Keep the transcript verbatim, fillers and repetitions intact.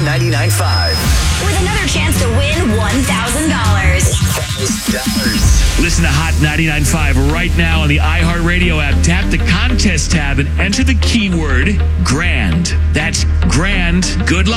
ninety-nine point five. With another chance to win one thousand dollars. Listen to Hot ninety-nine point five right now on the iHeartRadio app. Tap the contest tab and enter the keyword grand. That's grand. Good luck.